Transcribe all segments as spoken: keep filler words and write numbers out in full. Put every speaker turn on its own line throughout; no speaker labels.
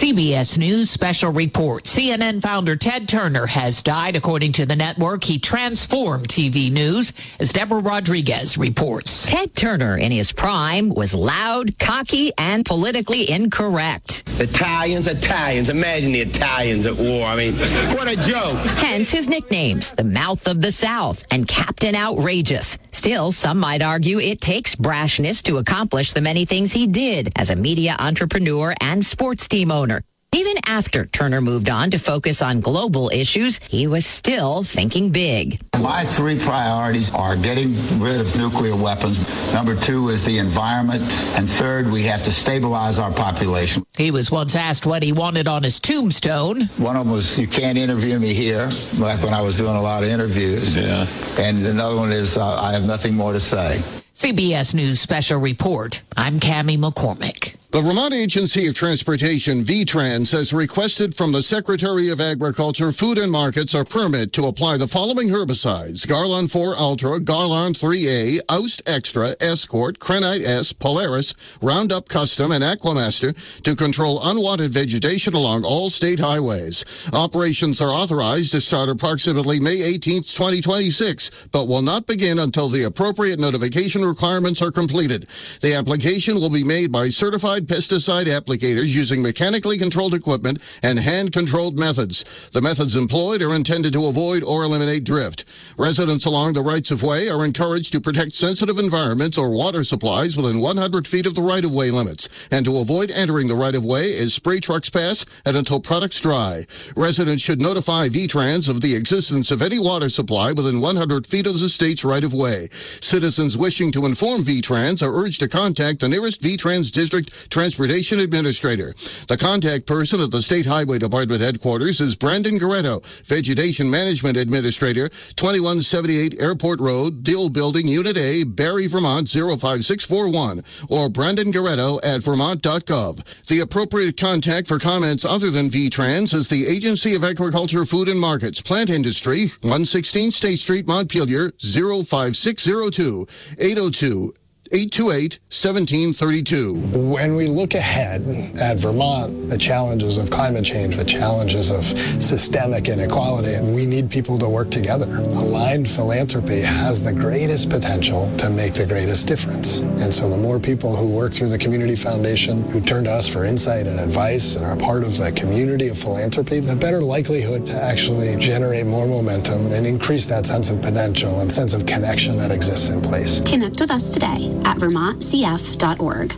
C B S News special report. C N N founder Ted Turner has died. According to the network, he transformed T V news, as Deborah Rodriguez reports.
Ted Turner, in his prime, was loud, cocky, and politically incorrect.
Italians, Italians. Imagine the Italians at war. I mean, what a joke.
Hence his nicknames, the Mouth of the South and Captain Outrageous. Still, some might argue it takes brashness to accomplish the many things he did as a media entrepreneur and sports team owner. Even after Turner moved on to focus on global issues, he was still thinking big.
My three priorities are getting rid of nuclear weapons. Number two is the environment. And third, we have to stabilize our population.
He was once asked what he wanted on his tombstone.
One of them was, you can't interview me here, back when I was doing a lot of interviews.
Yeah.
And another one is, uh, I have nothing more to say.
C B S News Special Report. I'm Cammie McCormick.
The Vermont Agency of Transportation, V TRANS, has requested from the Secretary of Agriculture, Food and Markets a permit to apply the following herbicides: Garlon four Ultra, Garlon three A, Oust Extra, Escort, Krenite S, Polaris, Roundup Custom, and Aquamaster to control unwanted vegetation along all state highways. Operations are authorized to start approximately May eighteenth, twenty twenty-six, but will not begin until the appropriate notification requirements are completed. The application will be made by certified pesticide applicators using mechanically controlled equipment and hand-controlled methods. The methods employed are intended to avoid or eliminate drift. Residents along the rights-of-way are encouraged to protect sensitive environments or water supplies within one hundred feet of the right-of-way limits, and to avoid entering the right-of-way as spray trucks pass and until products dry. Residents should notify V TRANS of the existence of any water supply within one hundred feet of the state's right-of-way. Citizens wishing to inform V TRANS are urged to contact the nearest V TRANS district transportation administrator. The contact person at the State Highway Department headquarters is Brandon Goretto, Vegetation Management Administrator, twenty-one seventy-eight Airport Road, Dill Building, Unit A, Barrie, Vermont, zero five six four one, or Brandon Goretto at vermont dot gov. The appropriate contact for comments other than V TRANS is the Agency of Agriculture, Food and Markets, Plant Industry, one sixteen State Street, Montpelier, zero five six zero two, eight oh two, eight two eight, one seven three two.
When we look ahead at Vermont, the challenges of climate change, the challenges of systemic inequality, we need people to work together. Aligned philanthropy has the greatest potential to make the greatest difference. And so the more people who work through the Community Foundation, who turn to us for insight and advice and are part of the community of philanthropy, the better likelihood to actually generate more momentum and increase that sense of potential and sense of connection that exists in place.
Connect with us today at vermont c f dot org.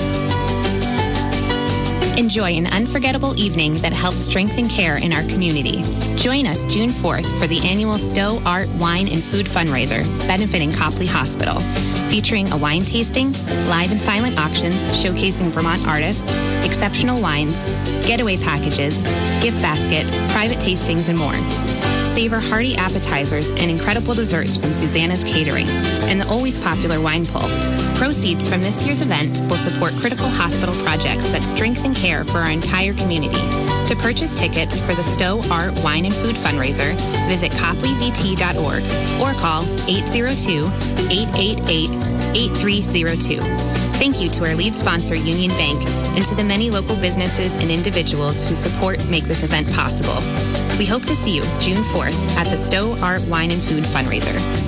Enjoy an unforgettable evening that helps strengthen care in our community. Join us June fourth for the annual Stowe Art, Wine, and Food fundraiser benefiting Copley Hospital, featuring a wine tasting, live and silent auctions showcasing Vermont artists, exceptional wines, getaway packages, gift baskets, private tastings, and more. Savor hearty appetizers and incredible desserts from Susanna's Catering and the always popular wine pull. Proceeds from this year's event will support critical hospital projects that strengthen care for our entire community. To purchase tickets for the Stowe Art, Wine, and Food fundraiser, visit copley v t dot org or call eight zero two, eight eight eight, eight three zero two. Thank you to our lead sponsor, Union Bank, and to the many local businesses and individuals who support and make this event possible. We hope to see you June fourth at the Stowe Art, Wine, and Food fundraiser.